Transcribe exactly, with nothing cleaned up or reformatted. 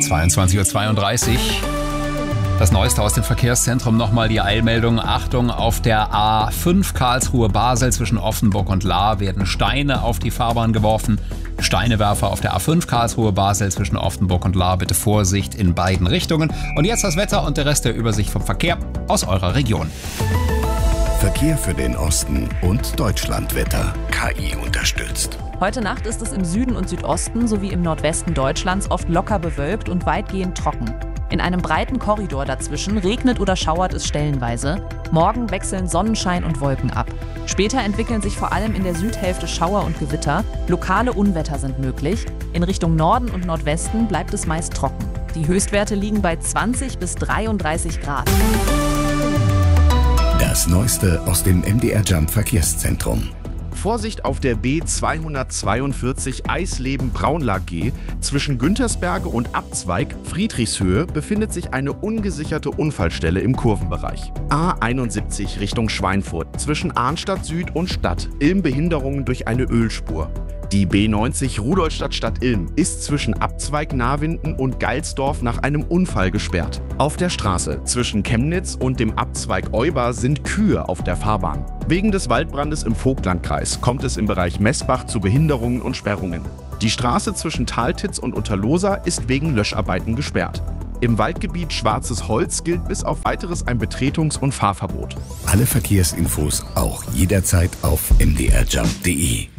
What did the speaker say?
zweiundzwanzig Uhr zweiunddreißig. Das Neueste aus dem Verkehrszentrum, nochmal die Eilmeldung. Achtung, auf der A fünf Karlsruhe-Basel zwischen Offenburg und Lahr werden Steine auf die Fahrbahn geworfen. Steinewerfer auf der A fünf Karlsruhe-Basel zwischen Offenburg und Lahr. Bitte Vorsicht in beiden Richtungen. Und jetzt das Wetter und der Rest der Übersicht vom Verkehr aus eurer Region. Verkehr für den Osten und Deutschlandwetter. K I unterstützt. Heute Nacht ist es im Süden und Südosten sowie im Nordwesten Deutschlands oft locker bewölkt und weitgehend trocken. In einem breiten Korridor dazwischen regnet oder schauert es stellenweise. Morgen wechseln Sonnenschein und Wolken ab. Später entwickeln sich vor allem in der Südhälfte Schauer und Gewitter. Lokale Unwetter sind möglich. In Richtung Norden und Nordwesten bleibt es meist trocken. Die Höchstwerte liegen bei zwanzig bis dreiunddreißig Grad. Das Neueste aus dem M D R Jump Verkehrszentrum. Vorsicht auf der B zweihundertzweiundvierzig Eisleben-Braunlag G. Zwischen Güntersberge und Abzweig Friedrichshöhe befindet sich eine ungesicherte Unfallstelle im Kurvenbereich. A einundsiebzig Richtung Schweinfurt zwischen Arnstadt Süd und Stadt. Ilm Behinderungen durch eine Ölspur. Die B neunzig Rudolstadt-Stadt-Ilm ist zwischen Abzweig Navinden und Geilsdorf nach einem Unfall gesperrt. Auf der Straße zwischen Chemnitz und dem Abzweig Euba sind Kühe auf der Fahrbahn. Wegen des Waldbrandes im Vogtlandkreis kommt es im Bereich Messbach zu Behinderungen und Sperrungen. Die Straße zwischen Taltitz und Unterlosa ist wegen Löscharbeiten gesperrt. Im Waldgebiet Schwarzes Holz gilt bis auf weiteres ein Betretungs- und Fahrverbot. Alle Verkehrsinfos auch jederzeit auf m d r jump punkt d e.